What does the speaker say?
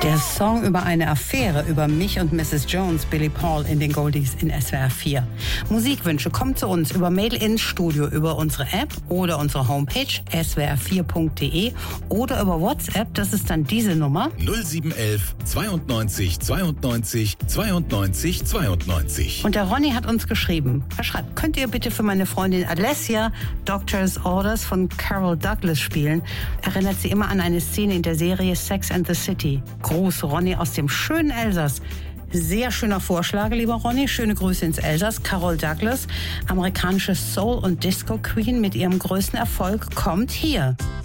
Der Song über eine Affäre über mich und Mrs. Jones, Billy Paul in den Goldies in SWR 4. Musikwünsche kommen zu uns über Mail ins Studio, über unsere App oder unsere Homepage swr4.de oder über WhatsApp, das ist dann diese Nummer 0711 92 92 92 92. Und der Ronny hat uns geschrieben. Er schreibt, könnt ihr bitte für meine Freundin Alessia Doctor's Orders von Carol Douglas spielen? Erinnert sie immer an eine Szene in der Serie Sex and the City. Gruß, Ronny aus dem schönen Elsass. Sehr schöner Vorschlag, lieber Ronny. Schöne Grüße ins Elsass. Carol Douglas, amerikanische Soul- und Disco-Queen mit ihrem größten Erfolg, kommt hier.